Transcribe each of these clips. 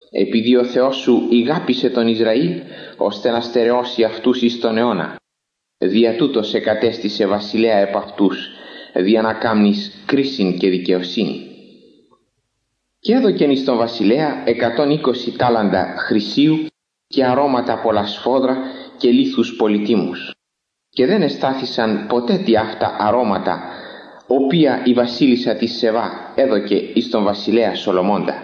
επειδή ο Θεός σου ηγάπησε τον Ισραήλ, ώστε να στερεώσει αυτούς εις τον αιώνα. Δια τούτο σε κατέστησε βασιλέα επ' αυτούς, δια να κάμνεις κρίσιν και δικαιοσύνη. Και έδωκεν εις τον βασιλέα 120 τάλαντα χρυσίου και αρώματα πολλά σφόδρα και λίθους πολυτίμους. Και δεν εστάθησαν ποτέ τι αυτά αρώματα, οποία η βασίλισσα της Σεβά έδωκε εις τον βασιλέα Σολομώντα.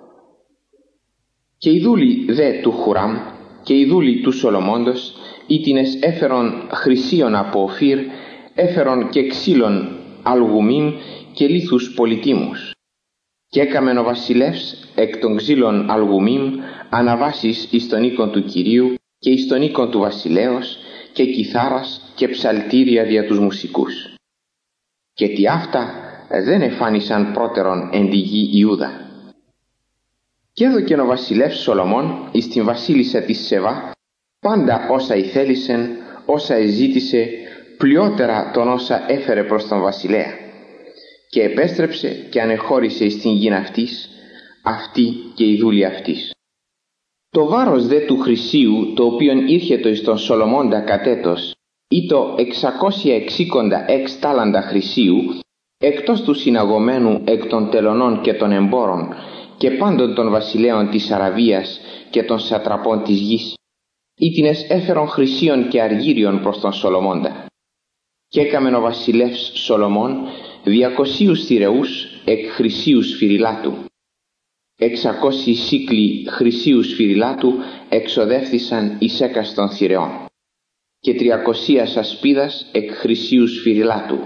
Και οι δούλοι δε του Χουράμ και οι δούλοι του Σολομώντος, ήτινες έφερον χρυσίων από Οφύρ, έφερον και ξύλων αλγουμίμ και λίθους πολυτίμους. Και έκαμεν ο βασιλεύς εκ των ξύλων αλγουμίμ αναβάσεις εις τον οίκον του Κυρίου και εις τον οίκον του βασιλέως και κιθάρας και ψαλτήρια δια τους μουσικούς. Και τι αυτά δεν εφάνισαν πρώτερον εν τη γη Ιούδα. Και έδωκεν ο βασιλεύς Σολομών εις την βασίλισσα της Σεβά πάντα όσα ηθέλησεν, όσα εζήτησε, πλειότερα των όσα έφερε προς τον βασιλέα. Και επέστρεψε και ανεχώρησε εις την γην αυτής, αυτή και οι δούλοι αυτής. Το βάρος δε του χρυσίου, το οποίον ήρχετο εις τον Σολομώντα κατέτος, ή το 666 τάλαντα χρυσίου, εκτός του συναγωμένου εκ των τελωνών και των εμπόρων και πάντων των βασιλέων της Αραβίας και των σατραπών της γης, ήτινες έφερον χρυσίων και αργύριων προς τον Σολομώντα. Και έκαμεν ο βασιλεύς Σολομών 200 θηρεούς εκ χρυσίου σφυριλάτου. 600 σύκλοι χρυσίου σφυριλάτου εξοδεύθησαν εις έκαστον θηρεών και 300 ασπίδας εκ χρυσίου σφυριλάτου.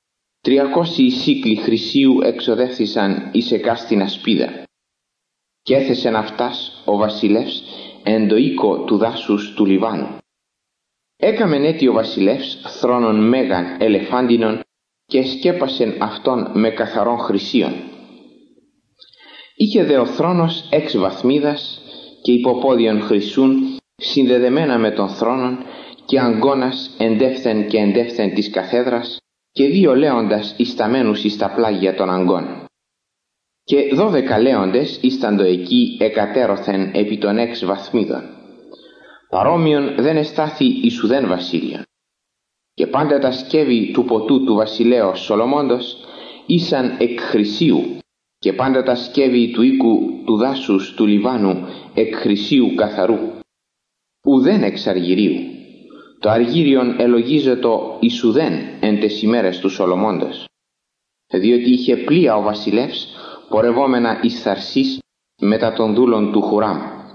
300 σύκλοι χρυσίου εξοδεύθησαν εις εκάστην ασπίδα. Και έθεσεν αυτάς ο βασιλεύς εν το οίκο του δάσους του Λιβάνου. Έκαμεν έτι ο βασιλεύς θρόνον μέγαν ελεφάντινον και σκέπασεν αυτόν με καθαρόν χρυσίον. Είχε δε ο θρόνος 6 βαθμίδας και υποπόδιον χρυσούν συνδεδεμένα με τον θρόνον και αγκώνας εντεύθεν και εντεύθεν της καθέδρας και 2 λέοντας ισταμένους εις τα πλάγια των αγκών. Και 12 λέοντες ίσταντο εκεί εκατέρωθεν επί των 6 βαθμίδων. Παρόμοιον δεν εστάθη εις ουδέν βασίλειον. Και πάντα τα σκεύη του ποτού του βασιλέως Σολομώντος ήσαν εκ χρυσίου και πάντα τα σκεύη του οίκου του δάσους του Λιβάνου εκ χρυσίου καθαρού. Ουδέν εξ αργυρίου. Το αργύριον ελογίζετο εις ουδέν εν τες ημέρες του Σολομώντος. Διότι είχε πλοία ο βασιλεύς πορευόμενα εις Θαρσής μετά των δούλων του Χουράμ.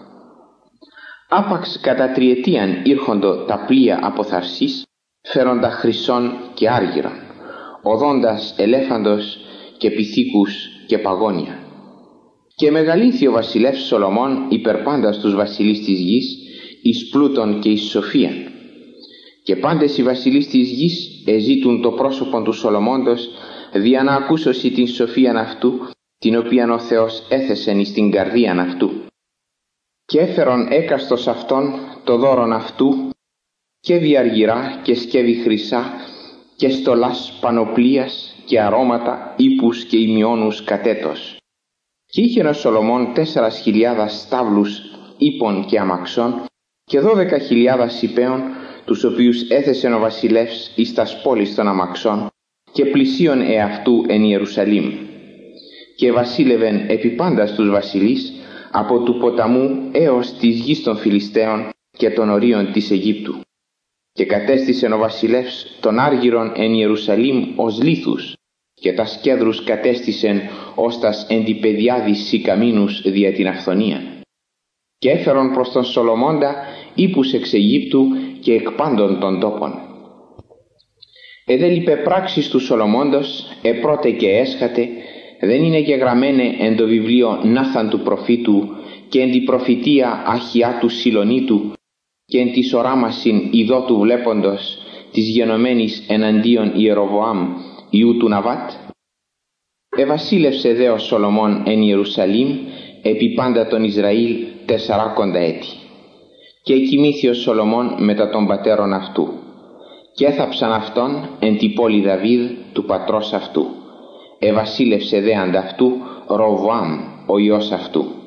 Άπαξ κατά τριετίαν ήρχοντο τα πλοία από Θαρσής φέροντα χρυσών και άργυρων, οδόντας ελέφαντος και πυθίκους και παγόνια. Και μεγαλύνθη ο βασιλεύς Σολομών υπερπάντας τους βασιλείς της γης εις πλούτον και εις σοφίαν. Και πάντες οι βασιλείς της γης εζήτουν το πρόσωπον του Σολομώντος δια να ακούσωσι την σοφίαν αυτού, την οποίαν ο Θεός έθεσεν εις την καρδίαν αυτού. Και έφερον έκαστος αυτόν το δώρον αυτού και διαργυρά και σκεύη χρυσά και στολάς πανοπλίας και αρώματα, ύπους και ημιώνους κατέτος. Και είχε ο Σολομών 4.000 στάβλους ύπων και αμαξών και 12.000 υπέων, τους οποίους έθεσεν ο βασιλεύς εις τας πόλεις των αμαξών και πλησίον εαυτού εν Ιερουσαλήμ. Και βασίλευεν επί πάντας τους βασιλείς από του ποταμού έως της γης των Φιλιστέων και των ορίων της Αιγύπτου. Και κατέστησεν ο βασιλεύς των άργυρων εν Ιερουσαλήμ ως λίθους και τα σκέδρους κατέστησεν ως τας εντυπεδιάδης σικαμίνους δια την αυθονία. Και έφερον προς τον Σολομώντα ύπους εξ Αιγύπτου και εκ πάντων των τόπων. Εδέλειπε πράξεις του Σολομώντος επρώτε και έσχατε, δεν είναι γεγραμμένε εν το βιβλίο Νάθαν του προφήτου και εν τη προφητεία Αχιά του Σιλονίτου και εν της οράμασιν ειδότου βλέποντος της γενομένης εναντίον Ιεροβοάμ ιού του Ναβάτ. Εβασίλευσε δε ο Σολομών εν Ιερουσαλήμ επί πάντα τον Ισραήλ 40 έτη. Και εκοιμήθη ο Σολομών μετά των πατέρων αυτού και έθαψαν αυτόν εν τη πόλη Δαβίδ του πατρός αυτού. Εβασίλευσε δε ανταυτού Ροβοάμ ο ιός αυτού.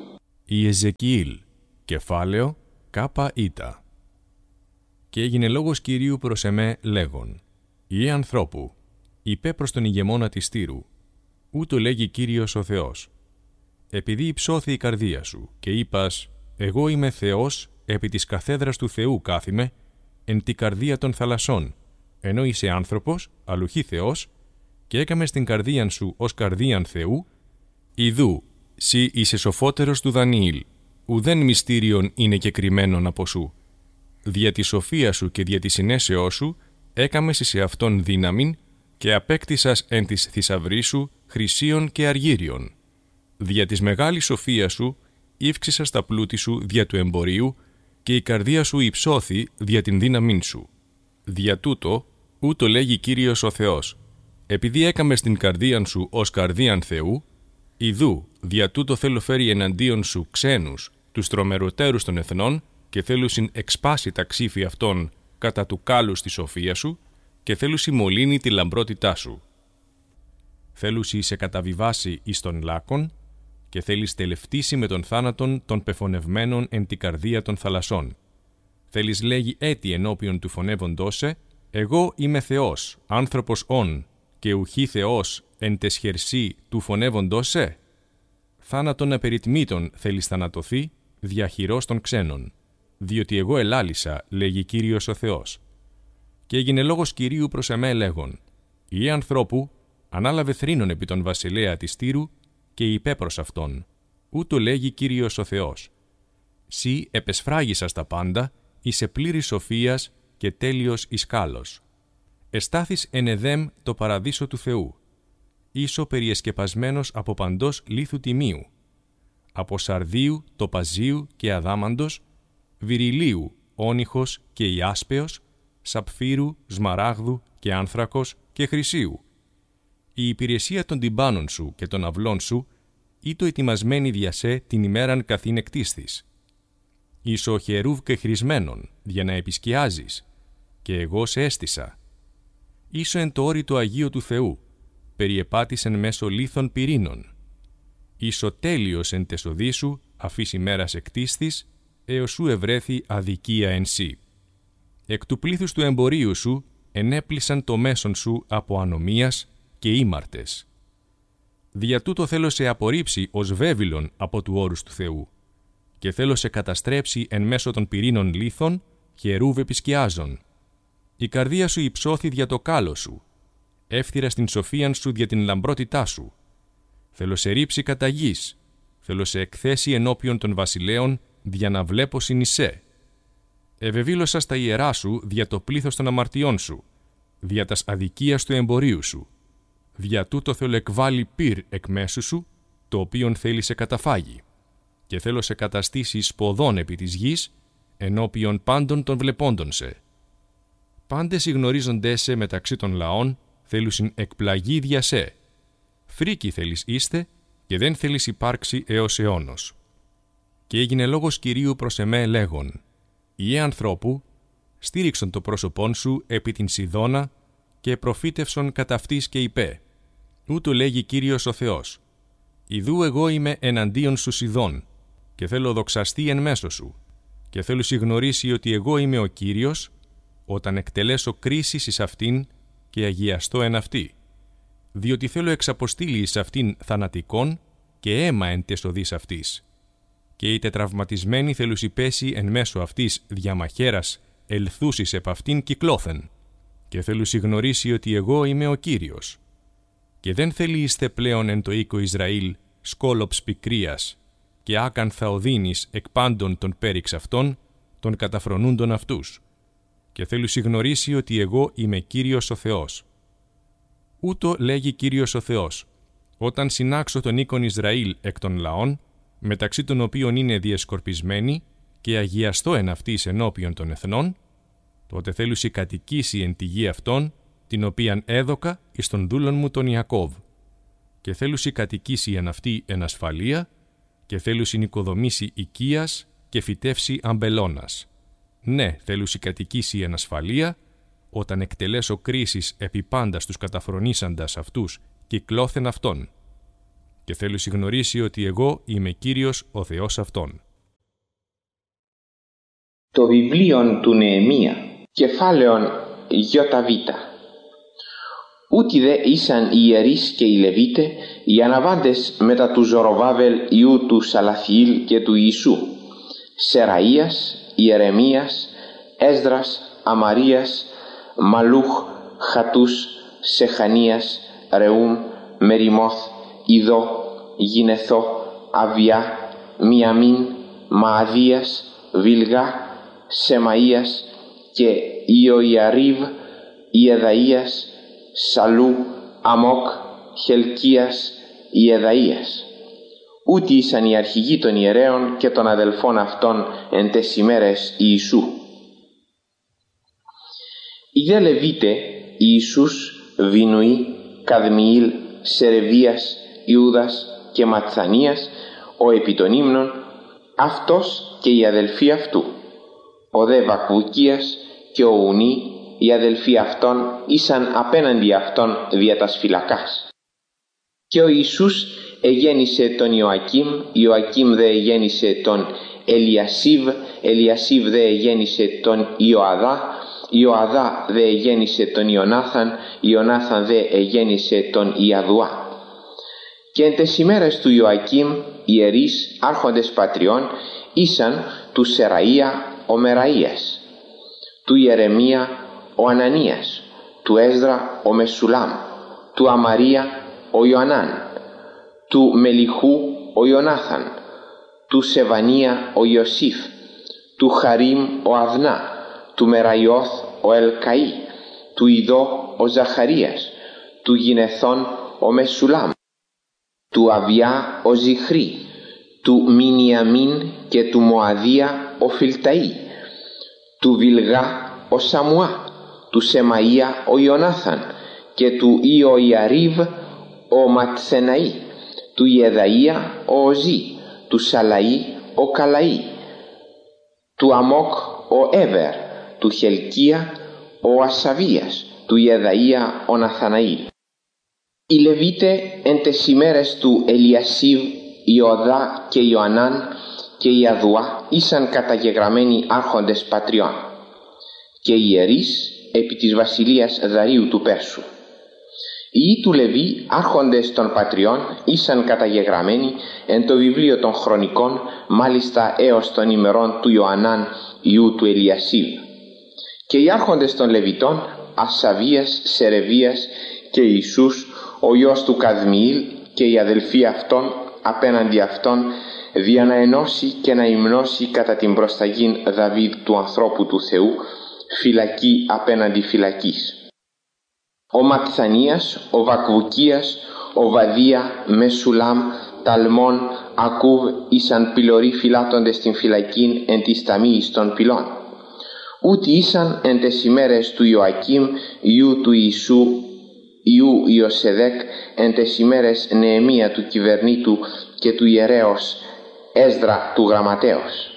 Ιεζεκιήλ, κεφάλαιο κάπα ήτα. Και έγινε λόγος Κυρίου προς εμέ λέγον: Ιε ανθρώπου, είπε προς τον ηγεμόνα της Τύρου, ούτω λέγει Κύριος ο Θεός. Επειδή υψώθη η καρδία σου και είπας, εγώ είμαι Θεός, επί της καθέδρας του Θεού κάθιμαι, εν τη καρδία των θαλασσών, ενώ είσαι άνθρωπος, αλλουχή Θεός, και έκαμες την καρδίαν σου ως καρδίαν Θεού, ιδού, σοι είσαι σοφότερος του Δανιήλ, ουδέν μυστήριον είναι κεκριμένον από σου. Δια τη σοφία σου και δια τη συνέσεώς σου, έκαμες σε αυτόν δύναμην και απέκτησας εν της θησαυρής σου χρυσίων και αργύριων. Δια της μεγάλης σοφίας σου, ύυξησας τα πλούτη σου δια του εμπορίου και η καρδία σου υψώθη δια την δύναμήν σου. Δια τούτο, ούτω λέγει Κύριος ο Θεός, επειδή έκαμες την καρδίαν σου ως καρδίαν Θεού, ιδού, δια τούτο θέλω φέρει εναντίον σου ξένους, τους τρομεροτέρους των εθνών, και θέλουσιν εξπάσει τα ξύφη αυτών κατά του κάλου στη σοφία σου, και θέλουσι μολύνει τη λαμπρότητά σου. Θέλουσι σε καταβιβάσει εις των λάκων, και θέλεις τελευτήσει με τον θάνατον των πεφωνευμένων εν τη καρδία των θαλασσών. Θέλεις λέγει έτη ενώπιον του φωνεύοντός σε, εγώ είμαι Θεός, άνθρωπος ον, και ουχή Θεός εν τεσχερσί του φωνεύοντός σε. Θάνατον απεριτμήτων θέλεις θανατωθεί, διαχειρός των ξένων. Διότι εγώ ελάλησα, λέγει Κύριος ο Θεός. Και έγινε λόγος Κυρίου προς εμέ λέγον: Ιε ανθρώπου, ανάλαβε θρήνον επί τον βασιλέα της Τύρου και είπε προς αυτόν: ούτω λέγει Κύριος ο Θεός. Σύ επεσφράγισας τα πάντα, είσαι πλήρης σοφίας και τέλειος εις κάλος. Εστάθης εν Εδέμ το παραδείσο του Θεού. Ίσο περιεσκεπασμένος από παντός λίθου τιμίου. Από σαρδίου, τοπαζίου και αδάμαντος, βυριλίου, όνυχος και ιάσπεως, σαπφύρου, σμαράγδου και άνθρακος και χρυσίου. Η υπηρεσία των τυμπάνων σου και των αυλών σου, ή το ετοιμασμένη διασέ την ημέραν καθήν εκτίσθης. Ίσο χερούβ και χρησμένον, για να επισκιάζεις, και εγώ σε έστησα. Ίσο εν το όρι το Αγίο του Θεού, περιεπάτησεν μέσω λίθων πυρήνων. Ίσο τέλειος εν τεσοδί σου, αφής ημέρας εκτίσθης, έως σου ευρέθη αδικία εν σύ. Εκ του πλήθους του εμπορίου σου, ενέπλησαν το μέσον σου από ανομίας και ήμαρτες. Δια τούτο θέλω σε απορρίψει ως βέβυλον από του όρους του Θεού, και θέλω σε καταστρέψει εν μέσω των πυρήνων λίθων, χερούβ επισκιάζων. Η καρδία σου υψώθη δια το κάλο σου, εύθυρα στην σοφίαν σου δια την λαμπρότητά σου. Θέλω σε ρίψει κατά γης, θέλω σε εκθέσει ενώπιον των βασιλέων, δια να βλέπω συνισέ. Ευεβήλωσα στα ιερά σου δια το πλήθος των αμαρτιών σου, δια τας αδικίας του εμπορίου σου. Δια τούτο θέλω εκβάλει πυρ εκ μέσου σου, το οποίον θέλει σε καταφάγει. Και θέλω σε καταστήσει σποδών επί της γης, ενώπιον πάντων των βλεπόντων σε. Πάντες οι γνωρίζοντές σε μεταξύ των λαών, θέλουσιν εκπλαγή δια σε. Φρίκοι θέλεις είστε, και δεν θέλεις υπάρξει έως αιώνος. Και έγινε λόγος Κυρίου προς εμέ λέγον: Ιε ανθρώπου, στήριξον το πρόσωπόν σου επί την Σιδώνα και προφήτευσον κατά αυτής και είπε: ούτω λέγει Κύριος ο Θεός. Ιδού εγώ είμαι εναντίον σου Σιδών, και θέλω δοξαστεί εν μέσω σου, και θέλω συγνωρίσει ότι εγώ είμαι ο Κύριος, όταν εκτελέσω κρίσεις εις αυτήν και αγιαστώ εν αυτή. Διότι θέλω εξαποστήλει εις αυτήν θανατικών και αίμα εν τεσοδείς αυτής. Και οι τετραυματισμένοι θέλουσι πέσει εν μέσω αυτής διαμαχέρας ελθούσεις επ' αυτήν κυκλώθεν, και θέλουσι γνωρίσει ότι εγώ είμαι ο Κύριος. Και δεν θέλει είστε πλέον εν το οίκο Ισραήλ σκόλοψ πικρίας, και άκανθα οδύνης εκ πάντων των πέριξ αυτών, των καταφρονούντων αυτούς. Και θέλουσι γνωρίσει ότι εγώ είμαι Κύριος ο Θεός. Ούτω λέγει Κύριος ο Θεός: όταν συνάξω τον οίκον Ισραήλ εκ των λαών, μεταξύ των οποίων είναι διεσκορπισμένοι, και αγιαστώ εν αυτής ενώπιον των εθνών, τότε θέλουσι κατοικήσει εν τη γη αυτών, την οποίαν έδωκα εις τον δούλον μου τον Ιακώβ. Και θέλουσι κατοικήσει εν αυτή εν ασφαλεία, και θέλουσι νοικοδομήσει οικίας και φυτεύσει αμπελώνας. Ναι, θέλουσι κατοικήσει εν ασφαλεία, όταν εκτελέσω κρίσεις επί πάντα στους καταφρονήσαντας αυτούς, κυκλώθεν αυτών. και θέλω συγνωρίσει ότι εγώ είμαι Κύριος ο Θεός αυτών. Το βιβλίο του Νεεμία, κεφάλαιον Ι. Ούτι δε ήσαν οι ιερείς και οι Λεβίτε, οι αναβάντες μετά του Ζοροβάβελ ιού του Σαλαθιήλ και του Ιησού, Σεραΐας, Ιερεμίας, Έσδρας, Αμαρίας, Μαλούχ, Χατούς, Σεχανίας, Ρεούμ, Μεριμόθ, Ιδώ, Γινεθώ, Αβιά, Μιαμίν, Μααδίας, Βιλγά, Σεμαΐας και Ιωιαρίβ, Ιεδαΐας, Σαλού, Αμόκ, Χελκίας, Ιεδαΐας. Ούτι ήσαν οι αρχηγοί των ιερέων και των αδελφών αυτών εν τες ημέρες Ιησού. Οι δε Λεβίτε, Ιησούς, Βινουή, Καδμιήλ, Σερεβίας, Ιούδας και Ματθανίας, ο επί των ύμνων, αυτός και οι αδελφοί αυτού. Ο δε Βακβουκίας και ο Ουνή, οι αδελφοί αυτών, ήσαν απέναντι αυτών δια τας φυλακάς. Και ο Ιησούς εγέννησε τον Ιωακήμ, Ιωακήμ δε εγέννησε τον Ελιασίβ, Ελιασίβ δε εγέννησε τον Ιωαδά, Ιωαδά δε εγέννησε τον Ιωνάθαν, Ιωνάθαν δε εγέννησε τον Ιαδουά. Και εν τες ημέρες του Ιωακήμ, ιερείς άρχοντες πατριών, ήσαν του Σεραΐα ο Μεραΐας, του Ιερεμία ο Ανανίας, του Έσδρα ο Μεσουλάμ, του Αμαρία ο Ιωανάν, του Μελιχού ο Ιωνάθαν, του Σεβανία ο Ιωσήφ, του Χαρίμ ο Αδνά, του Μεραϊώθ ο Ελκαΐ, του Ιδώ ο Ζαχαρίας, του Γινεθών ο Μεσουλάμ, του Αβιά ο Ζιχρή, του Μινιαμίν και του Μοαδία ο Φιλταΐ, του Βιλγά ο Σαμουά, του Σεμαΐα ο Ιωνάθαν και του Ιωιαρίβ ο Ματσεναΐ, του Ιεδαΐα ο Οζή, του Σαλαΐ ο Καλαΐ, του Αμόκ ο Έβερ, του Χελκία ο Ασαβίας, του Ιεδαΐα ο Ναθαναήλ. Οι Λεβίτε εν τες ημέρες του Ελιασίβ, Ιωδά και Ιωανάν και Ιαδουά ήσαν καταγεγραμμένοι άρχοντες πατριών, και οι ιερείς επί της βασιλείας Δαρίου του Πέρσου. Οι ιοί του Λεβί άρχοντες των πατριών ήσαν καταγεγραμμένοι εν το βιβλίο των χρονικών, μάλιστα έως των ημερών του Ιωανάν ιού του Ελιασίβ. Και οι άρχοντες των Λεβιτών, Ασαβίας, Σερεβίας και Ιησούς, ο γιος του Καδμιήλ και οι αδελφοί αυτών απέναντι αυτών, δια να ενώσει και να υμνώσει κατά την προσταγήν Δαβίδ του ανθρώπου του Θεού, φυλακή απέναντι φυλακής. Ο Ματθανίας, ο Βακβουκίας, ο Βαδία, Μεσουλάμ, Ταλμών, Ακούβ ήσαν πυλωροί φυλάτοντες στην φυλακήν εν της ταμείας των πυλών. Ούτι ήσαν εν τες ημέρες του Ιωακήμ, ιού του Ιησού, ιού Ιωσεδέκ, εν τες ημέρες Νεεμία του κυβερνήτου και του ιερέως Έσδρα του γραμματέως.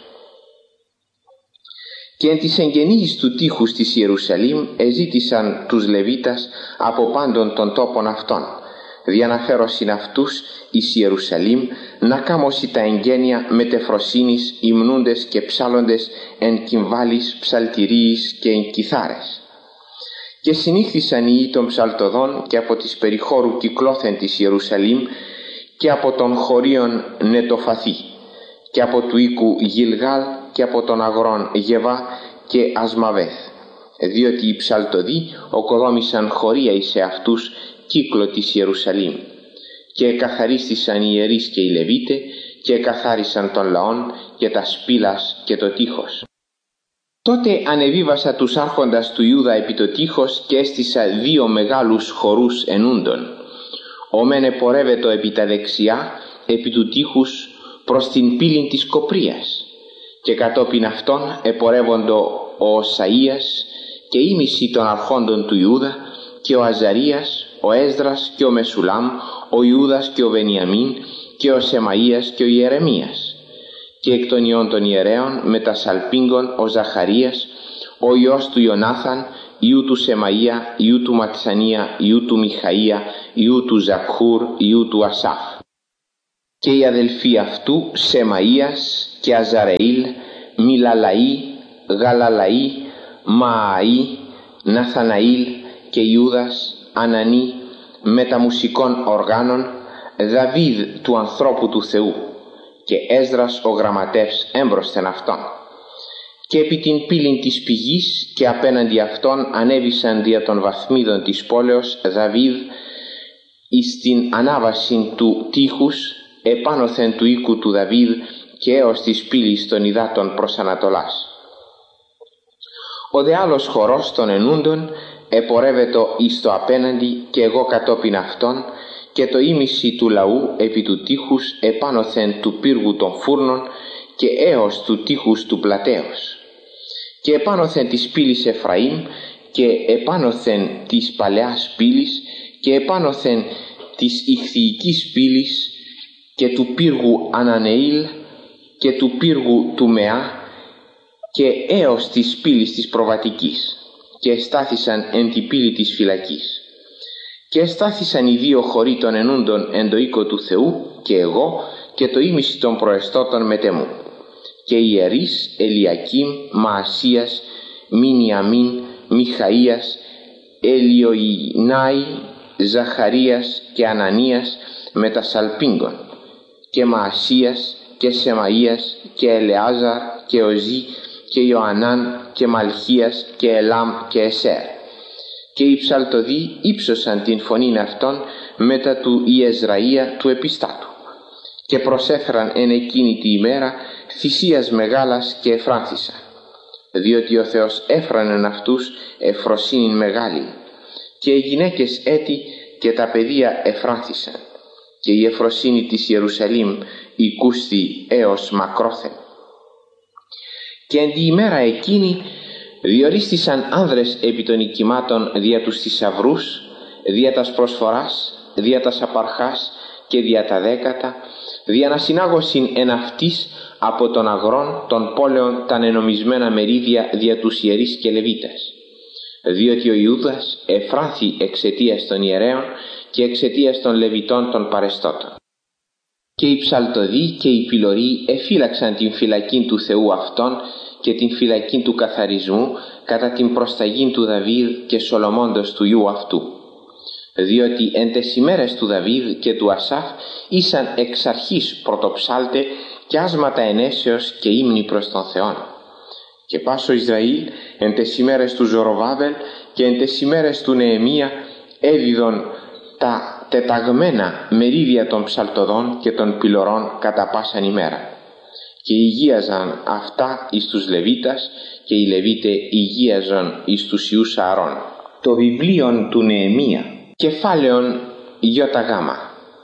Και εν της εγγενής του τείχους της Ιερουσαλήμ εζήτησαν τους Λεβίτας από πάντων των τόπων αυτών, δια να φέρωσιν αυτούς εις Ιερουσαλήμ να κάμωσι τα εγγένεια μετεφροσύνης υμνούντες και ψάλλοντες εν κυμβάλης, ψαλτηρίης και εν κιθάρες. Και συνήχθησαν οι ιοί των ψαλτοδών και από τις περιχώρου κυκλώθεν της Ιερουσαλήμ και από των χωρίων Νετοφαθή και από του οίκου Γιλγάλ και από των αγρών Γεβά και Ασμαβέθ, διότι οι ψαλτοδοί οκοδόμησαν χωρία εις αυτούς κύκλο της Ιερουσαλήμ. Και εκαθαρίστησαν οι ιερείς και οι Λεβίτε και εκαθάρισαν των λαών και τα σπήλας και το τείχος. Τότε ανεβίβασα τους άρχοντας του Ιούδα επί το τείχος και έστησα 2 μεγάλους χορούς ενούντων. Ο μεν επορεύετο επί τα δεξιά επί του τείχους προς την πύλην της Κοπρίας, και κατόπιν αυτών επορεύοντο ο Οσαΐας και ήμισοι των αρχόντων του Ιούδα και ο Αζαρίας, ο Έσδρας και ο Μεσουλάμ, ο Ιούδας και ο Βενιαμίν και ο Σεμαΐας και ο Ιερεμίας. Και εκ των ιών των ιερέων με τα σαλπίγκων ο Ζαχαρίας, ο ιός του Ιωνάθαν, ιού του Σεμαΐα, ιού του Ματσανία, ιού του Μιχαΐα, ιού του Ζακχούρ, ιού του Ασάφ. και οι αδελφοί αυτού Σεμαΐας και Αζαρεήλ, Μιλαλαΐ, Γαλαλαΐ, Μααΐ, Ναθαναήλ και Ιούδας, Ανανή, με τα μουσικών οργάνων, Δαβίδ του ανθρώπου του Θεού και Έσδρας ο γραμματεύς έμπροσθεν αυτόν. Και επί την πύλην της πηγής και απέναντι αυτών ανέβησαν δια των βαθμίδων της πόλεως Δαβίδ εις την ανάβαση του τείχους επάνωθεν του οίκου του Δαβίδ και έως της πύλης των υδάτων προς Ανατολάς. Ο δε άλλος χορός των ενούντων επορεύετο εις το απέναντι και εγώ κατόπιν αυτών, και το ήμιση του λαού επί του τείχους επάνωθεν του πύργου των φούρνων και έως του τείχους του πλατέως. Και επάνωθεν της πύλης Εφραήμ και επάνωθεν της παλαιάς πύλης και επάνωθεν της ηχθυϊκής πύλης και του πύργου Ανανεήλ και του πύργου του Μεά και έως της πύλης της προβατικής, και εστάθησαν εν τη πύλη της φυλακής. Και εστάθησαν οι δύο χωροί των ενούντων εν το οίκο του Θεού και εγώ και το ήμιση των προεστώτων μετεμού. Και οι ιερείς Ελιακήμ, Μαασίας, Μινιαμίν, Μιχαΐας, Ελιοϊνάη, Ζαχαρίας και Ανανίας με τα σαλπίγκων, και Μαασίας και Σεμαΐας και Ελεάζαρ και Οζή και Ιωανάν και Μαλχίας και Ελάμ και Εσέρ. Και οι ψαλτοδοί ύψωσαν την φωνήν αυτών μετά του Ιεζραΐα του επιστάτου και προσέφεραν εν εκείνη τη ημέρα θυσίας μεγάλας και εφράνθησαν, διότι ο Θεός έφρανεν αυτούς εφροσύνην μεγάλη, και οι γυναίκες έτη και τα παιδεία εφράνθησαν, και η εφροσύνη της Ιερουσαλήμ οικούστη έως μακρόθεν. Και εν τη ημέρα εκείνη διορίστησαν άνδρες επί των οικημάτων δια τους θησαυρούς, δια τας προσφοράς, δια τας απαρχάς και δια τα δέκατα, δια να συνάγωσιν εν αυτής από των αγρών των πόλεων τα ενομισμένα μερίδια δια τους ιερείς και λεβίτας. Διότι ο Ιούδας εφράνθη εξαιτίας των ιερέων και εξαιτίας των λεβιτών των παρεστώτων. Και οι ψαλτοδοί και οι πυλωροί εφύλαξαν την φυλακήν του Θεού αυτών και την φυλακήν του καθαρισμού κατά την προσταγήν του Δαβίδ και Σολομώντος του Ιού αυτού. Διότι εν τες ημέρες του Δαβίδ και του Ασάφ ήσαν εξ αρχής πρωτοψάλτε και άσματα ενέσεως και ύμνοι προς τον Θεόν. Και πάσο Ισραήλ εν τες ημέρες του Ζωροβάβελ και εν τες ημέρες του Νεεμία έδιδον τα τεταγμένα μερίδια των ψαλτοδών και των πυλωρών κατά πάσαν ημέρα. Και υγείαζαν αυτά εις τους Λεβίτας και οι Λεβίτε υγείαζαν εις τους Ιούς Ααρών. Το βιβλίον του Νεεμία, κεφάλαιον Ιωταγάμα.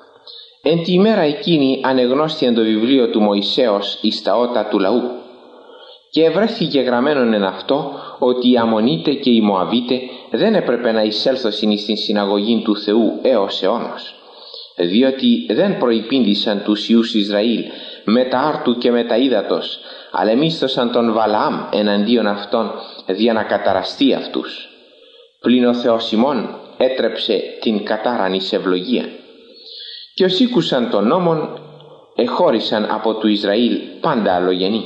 Εν τη ημέρα εκείνη ανεγνώστιαν το βιβλίο του Μωυσέως εις τα ότα του λαού. Και ευρέθηκε γραμμένον εν αυτό ότι οι Αμμονίτε και οι Μωαβίτε δεν έπρεπε να εισέλθωσιν εις την συναγωγήν του Θεού έως αιώνος, διότι δεν προϋπήντησαν τους Ιούς Ισραήλ με τα άρτου και με τα ύδατος, αλλά εμίσθωσαν τον Βαλαάμ εναντίον αυτών δια να καταραστεί αυτούς. Πλην ο Θεός ημών έτρεψε την κατάραν εις ευλογία. Και ως ήκουσαν των νόμων εχώρισαν από του Ισραήλ πάντα αλλογενή.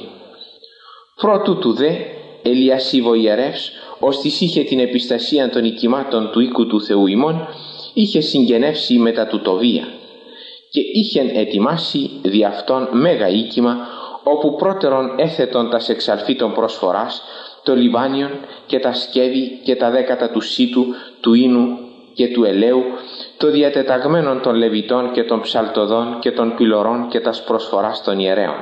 Πρώτου του δε Ελιασίβ ο ιερεύς, ώστις είχε την επιστασία των οικημάτων του οίκου του Θεού ημών, είχε συγγενεύσει μετά του Τοβία και είχεν ετοιμάσει δι' αυτόν μέγα οίκημα, όπου πρώτερον έθετον τας εξαλφίτων προσφοράς, το λιβάνιον και τα σκεύη και τα δέκατα του σίτου, του ίνου και του ελαίου, το διατεταγμένον των Λεβιτών και των ψαλτοδών και των πυλωρών και τας προσφοράς των ιερέων.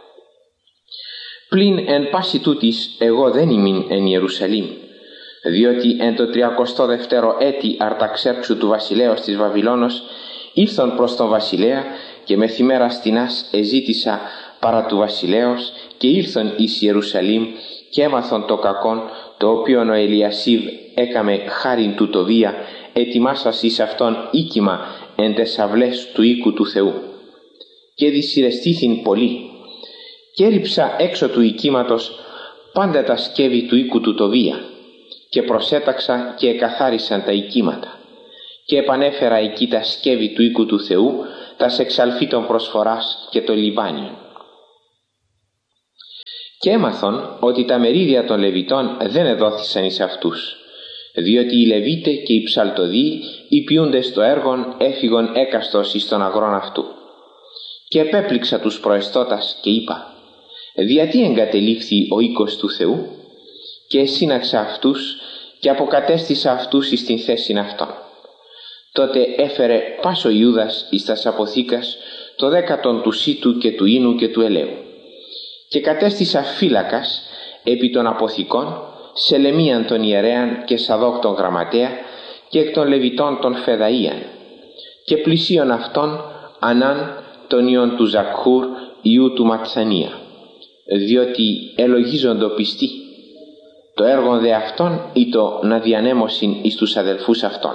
Πλην εν πάση τούτης εγώ δεν ήμην εν Ιερουσαλήμ, διότι εν το 32ο έτη Αρταξέρξου του βασιλέως της Βαβυλώνος ήρθον προς τον βασιλέα και μεθημέρα στινάς εζήτησα παρά του βασιλέως και ήρθον εις Ιερουσαλήμ και έμαθον το κακόν το οποίον ο Ελιασίβ έκαμε χάριν του Τοβία, ετοιμάσας εις αυτόν οίκημα εν τες αυλές του οίκου του Θεού. Και δυσυρεστήθην πολύ και έριψα έξω του οικήματος πάντα τα σκεύη του οίκου του Τοβία και προσέταξα και εκαθάρισαν τα οικήματα και επανέφερα εκεί τα σκεύη του οίκου του Θεού, τας εξαλφίτων προσφοράς και το λιβάνιον. Και έμαθον ότι τα μερίδια των Λεβιτών δεν εδόθησαν εις αυτούς, διότι οι Λεβίτε και οι ψαλτοδοί, οι ποιούντες το έργον, έφυγον έκαστος εις τον αγρόν αυτού. Και επέπληξα τους προεστώτας και είπα: «Διατί εγκατελείφθη ο οίκος του Θεού?» Και εσύναξα αυτούς και αποκατέστησα αυτούς εις την θέσιν αυτών. Τότε έφερε πας ο Ιούδας εις τας αποθήκας το 10 του σίτου και του ίνου και του ελαίου. Και κατέστησα φύλακας επί των αποθηκών, Σελεμίαν τον ιερέαν και Σαδόκ τον γραμματέα και εκ των Λεβιτών τον Φεδαΐαν, και πλησίον αυτών Ανάν τον ιον του Ζακχούρ ιού του Ματσανία, διότι ελογίζοντο πιστοί. Το έργον δε αυτών ήτο να διανέμωσιν εις τους αδελφούς αυτών.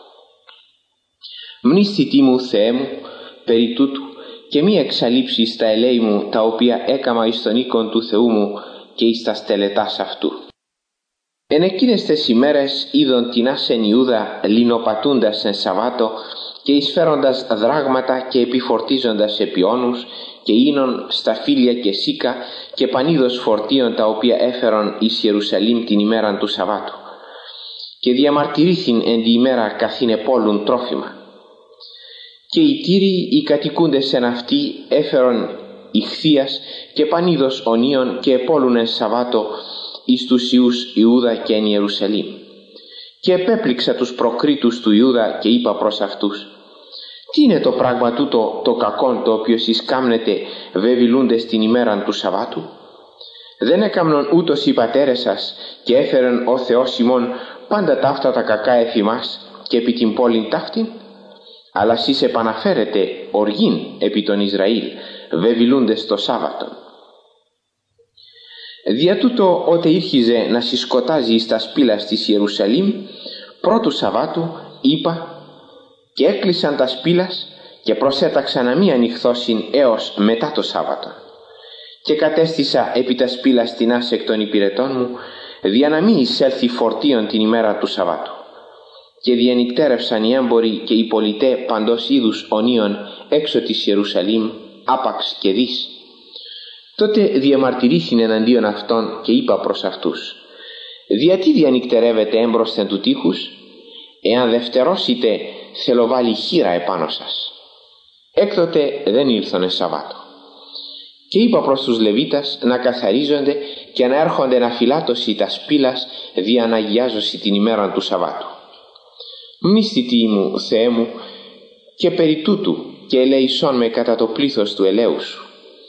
Μνήσθητή μου, Θεέ μου, περί τούτου, και μη εξαλείψεις τα ελέη μου, τα οποία έκαμα εις τον οίκον του Θεού μου και εις τας τελετάς αυτού. Εν εκείνες τες ημέρες είδον τινάς εν Ιούδα λινοπατούντας εν Σαββάτο και εισφέροντας δράγματα και επιφορτίζοντας επιώνους και ίνων, σταφύλια και σίκα και πανίδος φορτίων, τα οποία έφερον εις Ιερουσαλήμ την ημέραν του Σαββάτου. Και διαμαρτυρήθην εν τη ημέρα καθήν επόλουν τρόφιμα. Και οι Τύριοι οι κατοικούντες εν αυτή έφερον ηχθείας και πανίδος ονίων και επόλουν εν Σαββάτο εις τους Ιούς Ιούδα και εν Ιερουσαλήμ. Και επέπληξα τους προκρίτους του Ιούδα και είπα προς αυτούς: «Τι είναι το πράγμα τούτο το κακόν, το οποίο σεις κάμνετε βεβηλούντες την ημέραν του Σαββάτου? Δεν έκαμνον ούτως οι πατέρες σας και έφερεν ο Θεός ημών πάντα ταύτα τα κακά εφημάς και επί την πόλην ταύτην? Αλλά σεις επαναφέρετε οργήν επί τον Ισραήλ, βεβηλούντες το Σάββατον. Δια τούτο ότε ήρχιζε να συσκοτάζει εις τα σπήλας της Ιερουσαλήμ, πρώτου Σαββάτου είπα, και έκλεισαν τα σπήλας και προσέταξα να μη ανοιχθώσιν έως μετά το Σάββατο. Και κατέστησα επί τα σπήλας τινάς εκ των υπηρετών μου, δια να μη εισέλθει φορτίον την ημέρα του Σαββάτου. Και διενυκτέρευσαν οι έμποροι και οι πολιτέ παντός είδους ονίων έξω της Ιερουσαλήμ, άπαξ και δις. Τότε διαμαρτυρήθην εναντίον αυτών και είπα προς αυτούς: «Διατί διανυκτερεύετε έμπροσθεν του τείχους? Εάν δευτερώσετε, θέλω βάλει χείρα επάνω σας». Έκτοτε δεν ήλθονε Σαββάτο. Και είπα προς τους Λεβίτας να καθαρίζονται και να έρχονται να φυλάτωσι τα σπήλας δια να αγιάζωσι την ημέραν του Σαββάτου. Μνήσθητή μου, Θεέ μου, και περί τούτου και ελεησόν με κατά το πλήθος του ελαίου σου.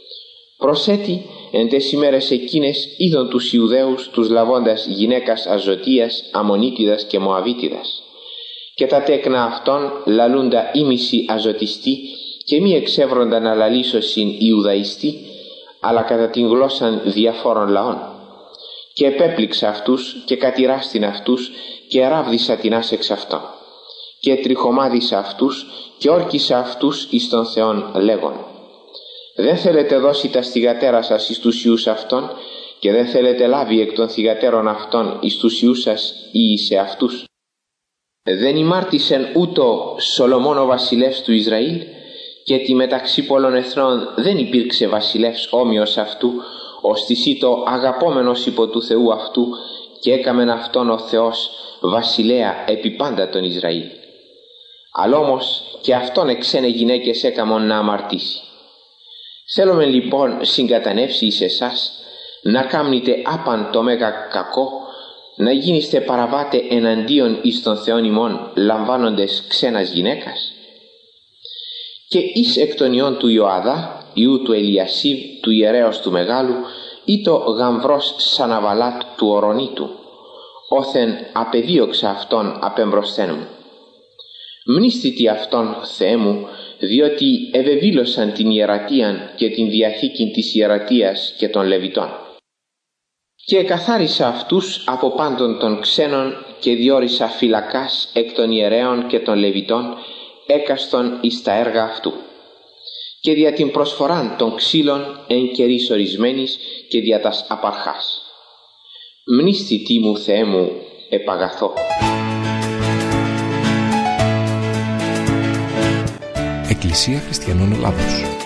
Προσέτη εν τες ημέρες εκείνες είδον τους Ιουδαίους τους λαβώντας γυναίκας Αζωτίας, Αμμονίτιδας και Μωαβίτιδας, και τα τέκνα αυτών λαλούντα ήμισι Αζωτιστή και μη εξεύροντα να λαλήσωσιν Ιουδαϊστή, αλλά κατά την γλώσσαν διαφόρων λαών. Και επέπληξα αυτούς και κατηράστην αυτούς και εράβδισα τινάς εξ αυτών. Και τριχομάδισα αυτούς και όρκισα αυτούς εις τον Θεόν λέγον: «Δεν θέλετε δώσει τα θυγατέρα σας εις τους Ιούς αυτών και δεν θέλετε λάβει εκ των θυγατέρων αυτών εις τους Ιούς σας ή εις αυτούς. Δεν ημάρτησεν ούτω Σολομών ο βασιλεύς του Ισραήλ, και τη μεταξύ πολλών εθνών δεν υπήρξε βασιλεύς όμοιος αυτού, ώστις ήτο αγαπόμενος υπό του Θεού αυτού, και έκαμεν αυτόν ο Θεός βασιλέα επί πάντα τον Ισραήλ. Αλλά όμως και αυτόν εξένε γυναίκες έκαμον να αμαρτήσει. Θέλουμε λοιπόν συγκατανεύσει εις εσάς να κάμνετε άπαν το μέγα κακό, να γίνεστε παραβάτε εναντίον εις τον Θεόν ημών, λαμβάνοντες ξένας γυναίκας. Και εις εκ των ιών του Ιωαδά, ιού του Ελιασίβ, του ιερέως του Μεγάλου, ήτο γαμβρός Σαναβαλάτ του Ορονίτου, όθεν απεδίωξα αυτόν απεμπροσθέν μου. Μνήσθητη αυτόν, Θεέ μου, διότι ευεβήλωσαν την ιερατείαν και την διαθήκην της ιερατείας και των Λεβιτών. Και εκαθάρισα αυτούς από πάντων των ξένων και διόρισα φυλακάς εκ των ιερέων και των Λεβιτών, έκαστον εις τα έργα αυτού. Και δια την προσφοράν των ξύλων εν καιρής ορισμένης και δια τας απαρχάς. Μνήσθητη μου, Θεέ μου, επαγαθώ. Εκκλησία Χριστιανών Ελλάδος.